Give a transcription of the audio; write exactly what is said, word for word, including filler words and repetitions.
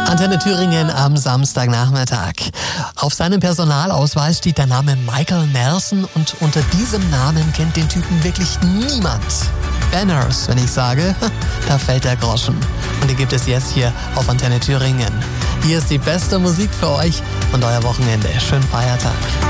Antenne Thüringen am Samstagnachmittag. Auf seinem Personalausweis steht der Name Michael Nelson und unter diesem Namen kennt den Typen wirklich niemand. Banners, wenn ich sage, da fällt der Groschen. Und den gibt es jetzt hier auf Antenne Thüringen. Hier ist die beste Musik für euch und euer Wochenende. Schönen Feiertag.